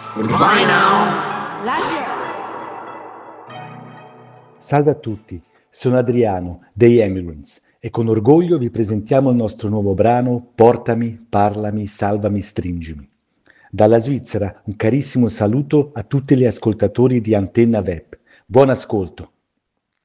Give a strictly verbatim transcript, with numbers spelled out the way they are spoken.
Goodbye now. Lazio. Salve a tutti, sono Adriano dei Emigrants e con orgoglio vi presentiamo il nostro nuovo brano Portami, parlami, salvami, stringimi. Dalla Svizzera un carissimo saluto a tutti gli ascoltatori di Antenna Web. Buon ascolto!